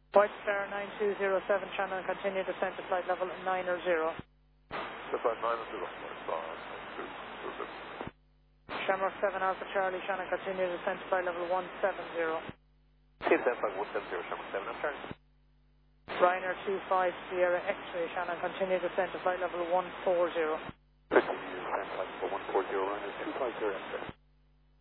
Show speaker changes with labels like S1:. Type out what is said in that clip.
S1: White Star 9207, Shannon, continue descent to flight level 9 or 0.
S2: Flight 9 or 0, White Star 9207.
S1: Shamrock 7 Alpha Charlie, Shannon, continue descent to flight level 170.
S2: Keep that flight 170, Shamrock 7 Alpha Charlie.
S1: Ryanair 25 Sierra X-ray, Shannon, continue descent to flight level 140.
S2: Continue descent to flight level 140, Ryanair 25 Sierra X-ray.